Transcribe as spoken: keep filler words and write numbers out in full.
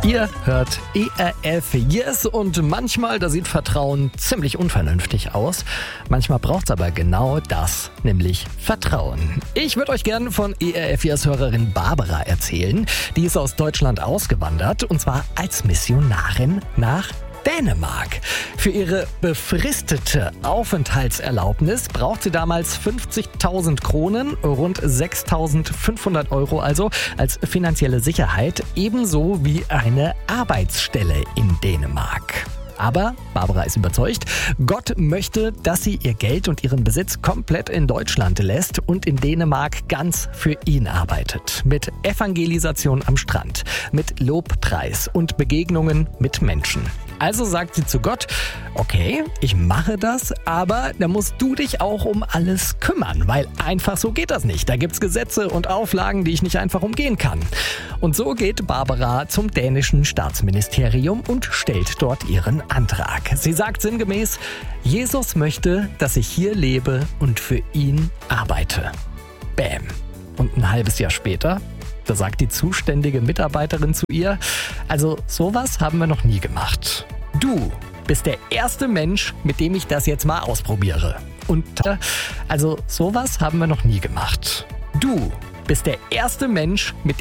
Ihr hört E R F Yes und manchmal, da sieht Vertrauen ziemlich unvernünftig aus. Manchmal braucht es aber genau das, nämlich Vertrauen. Ich würde euch gerne von E R F Yes-Hörerin Barbara erzählen. Die ist aus Deutschland ausgewandert und zwar als Missionarin nach Dänemark. Für ihre befristete Aufenthaltserlaubnis braucht sie damals fünfzigtausend Kronen, rund sechstausendfünfhundert Euro also, als finanzielle Sicherheit, ebenso wie eine Arbeitsstelle in Dänemark. Aber Barbara ist überzeugt, Gott möchte, dass sie ihr Geld und ihren Besitz komplett in Deutschland lässt und in Dänemark ganz für ihn arbeitet. Mit Evangelisation am Strand, mit Lobpreis und Begegnungen mit Menschen. Also sagt sie zu Gott, okay, ich mache das, aber da musst du dich auch um alles kümmern, weil einfach so geht das nicht. Da gibt's Gesetze und Auflagen, die ich nicht einfach umgehen kann. Und so geht Barbara zum dänischen Staatsministerium und stellt dort ihren Antrag. Sie sagt sinngemäß, Jesus möchte, dass ich hier lebe und für ihn arbeite. Bäm. Und ein halbes Jahr später, da sagt die zuständige Mitarbeiterin zu ihr, also sowas haben wir noch nie gemacht. Du bist der erste Mensch, mit dem ich das jetzt mal ausprobiere. Und äh, also sowas haben wir noch nie gemacht. Du bist der erste Mensch, mit